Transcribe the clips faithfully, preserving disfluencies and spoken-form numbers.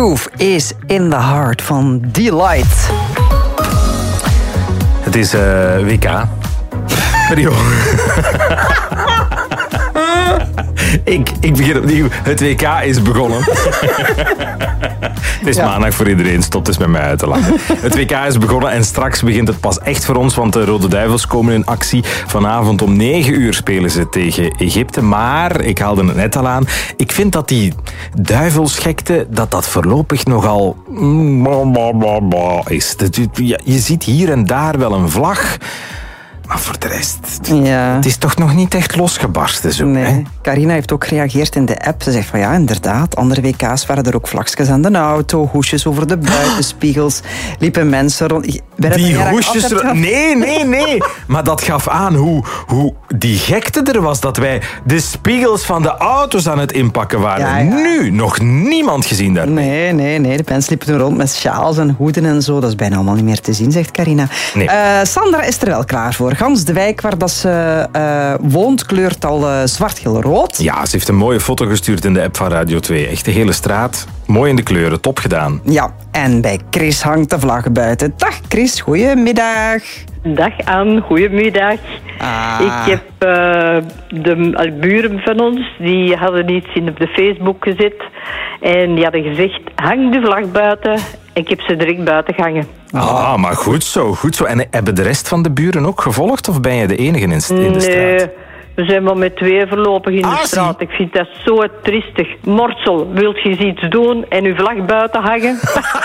Groove is in the heart van Delight. Het is uh, W K. Rio. ik, ik begin opnieuw. Het W K is begonnen. Het is ja. maandag voor iedereen. Stop dus met mij uit te lachen. Het W K is begonnen en straks begint het pas echt voor ons, want de Rode Duivels komen in actie. Vanavond om negen uur spelen ze tegen Egypte. Maar, ik haalde het net al aan, ik vind dat die duivelsgekte, dat dat voorlopig nogal is. Je ziet hier en daar wel een vlag. Maar voor de rest, ja. het is toch nog niet echt losgebarsten zo. Nee. Hè? Carina heeft ook gereageerd in de app. Ze zegt van ja, inderdaad, andere W K's waren er ook vlagjes aan de auto, hoesjes over de buitenspiegels, liepen mensen rond. Die hoesjes... Er... Nee, nee, nee. Maar dat gaf aan hoe, hoe die gekte er was, dat wij de spiegels van de auto's aan het inpakken waren. Ja, ja. Nu nog niemand gezien daarmee. Nee, nee, nee. De mensen liepen er rond met sjaals en hoeden en zo. Dat is bijna allemaal niet meer te zien, zegt Carina. Nee. Uh, Sandra is er wel klaar voor. Gans de wijk waar dat ze uh, woont kleurt al uh, zwart-geel-rood. Ja, ze heeft een mooie foto gestuurd in de app van Radio twee. Echt de hele straat. Mooi in de kleuren. Top gedaan. Ja, en bij Chris hangt de vlag buiten. Dag Chris, goedemiddag. Dag Anne, goedemiddag. Ah. Ik heb uh, de buren van ons, die hadden iets in op de Facebook gezet. En die hadden gezegd, hang de vlag buiten. Ik heb ze direct buiten gehangen. Ah, maar goed zo, goed zo. En hebben de rest van de buren ook gevolgd? Of ben je de enige in, in de straat? Nee, we zijn maar met twee voorlopig in ah, de straat. Zie. Ik vind dat zo triestig. Mortsel, wilt je iets doen en uw vlag buiten hangen?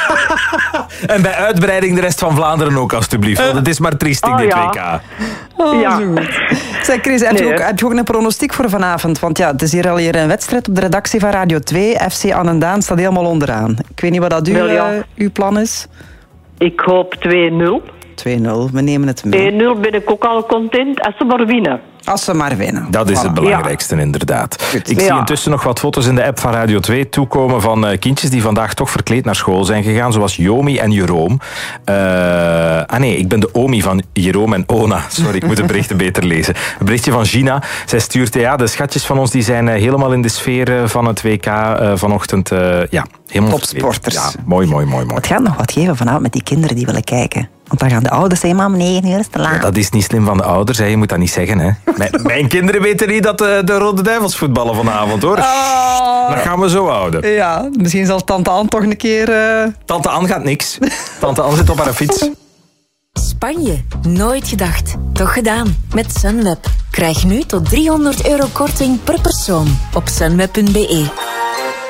En bij uitbreiding de rest van Vlaanderen ook, alstublieft. Want het is maar triestig, oh, dit ja. W K. Oh, ja. Zeg Chris, heb, nee, je ook, heb je ook een pronostiek voor vanavond? Want ja, het is hier al hier een wedstrijd op de redactie van Radio twee. F C Annendaan staat helemaal onderaan. Ik weet niet wat dat uw, uh, uw plan is. Ik hoop twee nul. twee nul, we nemen het mee. twee nul ben ik ook al content als ze maar winnen. Als ze maar winnen. Dat is voilà. het belangrijkste, ja. inderdaad. Goed. Ik ja. zie intussen nog wat foto's in de app van Radio twee toekomen van uh, kindjes die vandaag toch verkleed naar school zijn gegaan, zoals Jomi en Jeroen. Uh, ah nee, ik ben de Omi van Jeroen en Ona. Sorry, ik moet de berichten beter lezen. Een berichtje van Gina. Zij stuurt, ja, de schatjes van ons die zijn uh, helemaal in de sfeer uh, van het W K uh, vanochtend. Uh, ja, helemaal topsporters. Ja, mooi, mooi, mooi, mooi. Het gaat nog wat geven vanavond met die kinderen die willen kijken. Want dan gaan de ouders zeggen, mam, negen uur is te laat. Ja, dat is niet slim van de ouders, hè. Je moet dat niet zeggen. Hè. Mijn, mijn kinderen weten niet dat de, de Rode Duivels voetballen vanavond, hoor. Oh. Dat gaan we zo houden. Ja, misschien zal tante Anne toch een keer... Uh... Tante Anne gaat niks. Tante Anne zit op haar fiets. Spanje, nooit gedacht. Toch gedaan. Met Sunweb. Krijg nu tot driehonderd euro korting per persoon op sunweb punt be.